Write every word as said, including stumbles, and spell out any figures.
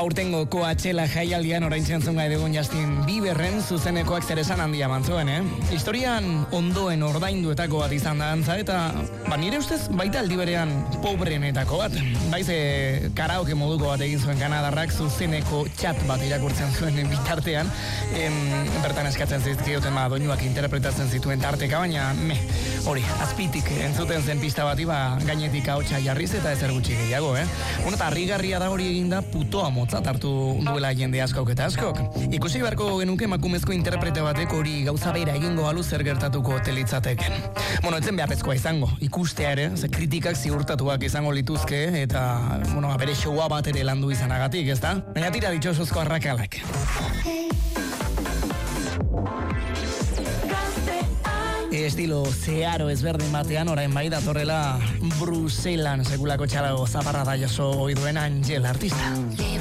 Aurtengo Coachella jaialdian orain zentzun gai dugun Justin Bieberren zuzenekoak zeresan handia mantzuen, eh? Historian ondoen ordainduetako bat izan da antza, eta ba, nire ustez baita aldi berean pobreenetako bat. Baize karaoke moduko bat egin zuen Kanadarrak zuzeneko chat bat irakurtzen zuen bitartean, em, bertan eskatzen zizkioten ba, doinuak interpretatzen zituen tarteka, baina me, hori, azpitik entzuten zen pista bati ba, gainetik ahotsa jarriz eta ezer gutxi gehiago, eh? Bueno, eta harrigarria da hori eginda putoa motzat hartu duela jende askok eta askok. Ikusi beharko genuke emakumezko interprete batek hori gauza beira egingo alu zer gertatuko telitzateken. Bueno, etzen beharrezkoa izango, ikustea ere, ze kritikak ziurtatuak izango lituzke, eta, bueno, bere showa bat ere landu izanagatik, ezta? Baina tira ditxosozko arrakalak. Estilo zeharo ezberdin batean orain bai datorrela Bruselan sekulako txalago zaparra da jaso ohi duen Angel artista.